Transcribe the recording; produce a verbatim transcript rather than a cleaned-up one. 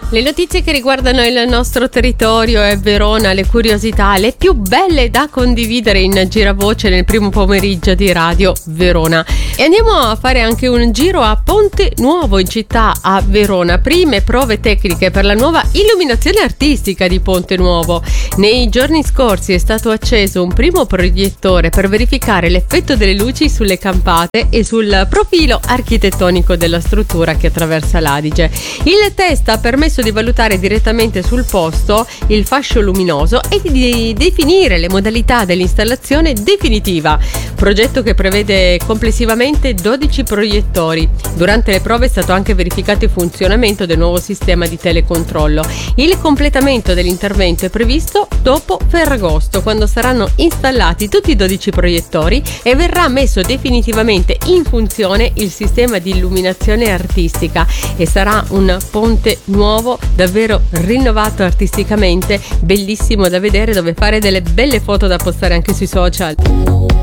Le notizie che riguardano il nostro territorio e Verona, le curiosità, le più belle da condividere in giravoce nel primo pomeriggio di Radio Verona. E andiamo a fare anche un giro a Ponte Nuovo in città a Verona. Prime prove tecniche per la nuova illuminazione artistica di Ponte Nuovo. Nei giorni scorsi è stato acceso un primo proiettore per verificare l'effetto delle luci sulle campate e sul profilo architettonico della struttura che attraversa l'Adige. Il test ha permesso di valutare direttamente sul posto il fascio luminoso e di definire le modalità dell'installazione definitiva, progetto che prevede complessivamente dodici proiettori. Durante le prove è stato anche verificato il funzionamento del nuovo sistema di telecontrollo. Il completamento dell'intervento è previsto dopo Ferragosto, quando saranno installati tutti i dodici proiettori e verrà messo definitivamente in funzione il sistema di illuminazione artistica, e sarà un ponte nuovo davvero rinnovato artisticamente, bellissimo da vedere, dove fare delle belle foto da postare anche sui social.